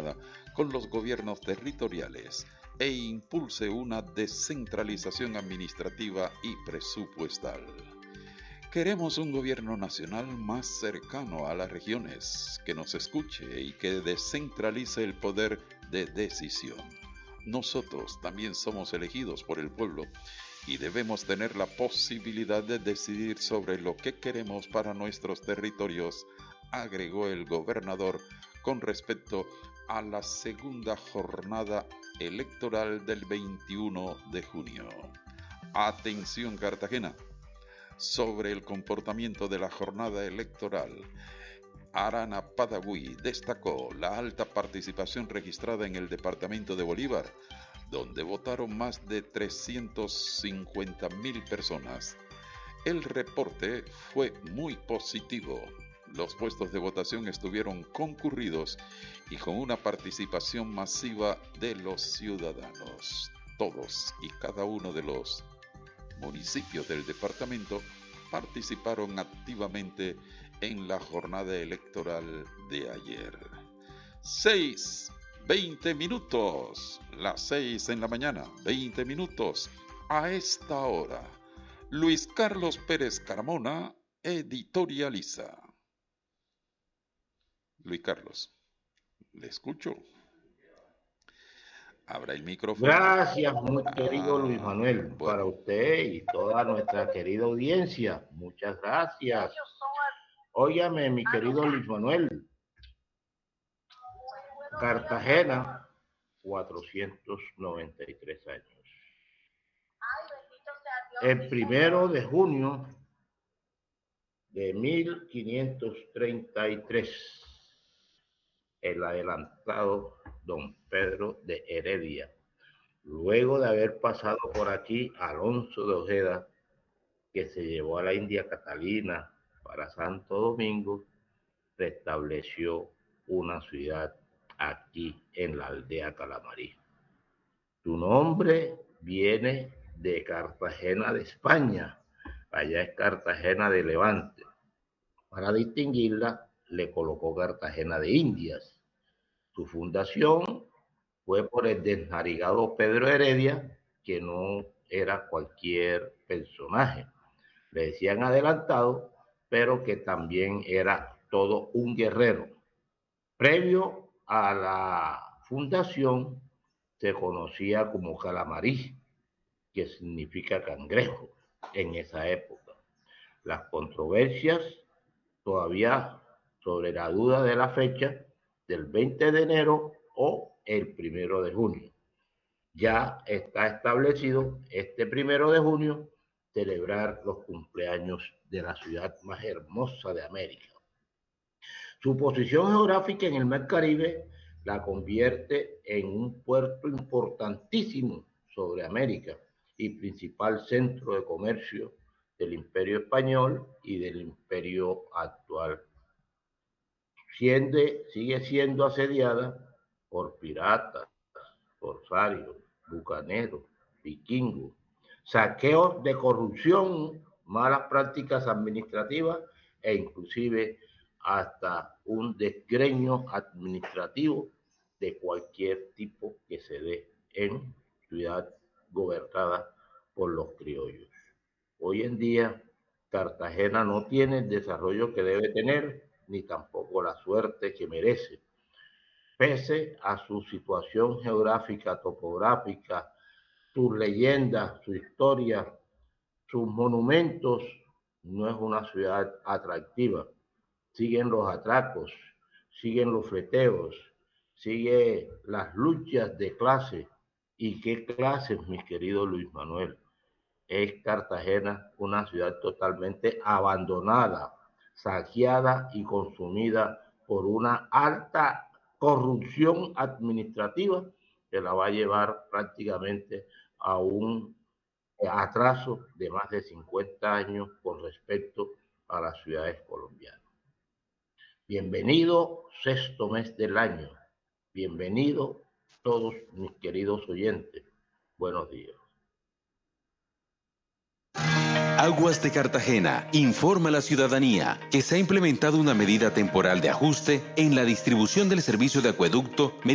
jornada con los gobiernos territoriales e impulse una descentralización administrativa y presupuestal. Queremos un gobierno nacional más cercano a las regiones, que nos escuche y que descentralice el poder de decisión. Nosotros también somos elegidos por el pueblo y debemos tener la posibilidad de decidir sobre lo que queremos para nuestros territorios, agregó el gobernador con respecto a la segunda jornada electoral del 21 de junio. Atención Cartagena. Sobre el comportamiento de la jornada electoral, Arana Padawi destacó la alta participación registrada en el departamento de Bolívar, donde votaron más de 350,000 personas. El reporte fue muy positivo. Los puestos de votación estuvieron concurridos y con una participación masiva de los ciudadanos. Todos y cada uno de los municipios del departamento participaron activamente en la jornada electoral de ayer. 6:20 minutos, las 6 en la mañana, 20 minutos. A esta hora, Luis Carlos Pérez Carmona editorializa. Luis Carlos, le escucho. Abra el micrófono. Gracias, muy querido Luis Manuel, bueno, para usted y toda nuestra querida audiencia. Muchas gracias. Óyame, mi querido Luis Manuel. Cartagena, 493 años. El 1 de junio de 1533, el adelantado don Pedro de Heredia, luego de haber pasado por aquí Alonso de Ojeda, que se llevó a la India Catalina para Santo Domingo, restableció una ciudad aquí en la aldea Calamarí. Su nombre viene de Cartagena de España, allá es Cartagena de Levante. Para distinguirla, le colocó Cartagena de Indias. Su fundación fue por el desnarigado Pedro Heredia, que no era cualquier personaje. Le decían adelantado, pero que también era todo un guerrero. Previo a la fundación, se conocía como Calamarí, que significa cangrejo en esa época. Las controversias todavía sobre la duda de la fecha del 20 de enero o el 1 de junio. Ya está establecido este 1 de junio celebrar los cumpleaños de la ciudad más hermosa de América. Su posición geográfica en el Mar Caribe la convierte en un puerto importantísimo sobre América y principal centro de comercio del Imperio Español y del Imperio actual. Sigue siendo asediada por piratas, corsarios, bucaneros, vikingos, saqueos de corrupción, malas prácticas administrativas e inclusive hasta un desgreño administrativo de cualquier tipo que se dé en ciudad gobernada por los criollos. Hoy en día, Cartagena no tiene el desarrollo que debe tener, ni tampoco la suerte que merece. Pese a su situación geográfica, topográfica, sus leyendas, su historia, sus monumentos, no es una ciudad atractiva. Siguen los atracos, siguen los fleteos, siguen las luchas de clase. ¿Y qué clases, mi querido Luis Manuel? Es Cartagena una ciudad totalmente abandonada, saqueada y consumida por una alta corrupción administrativa que la va a llevar prácticamente a un atraso de más de 50 años con respecto a las ciudades colombianas. Bienvenido sexto mes del año. Bienvenido todos mis queridos oyentes. Buenos días. Aguas de Cartagena informa a la ciudadanía que se ha implementado una medida temporal de ajuste en la distribución del servicio de acueducto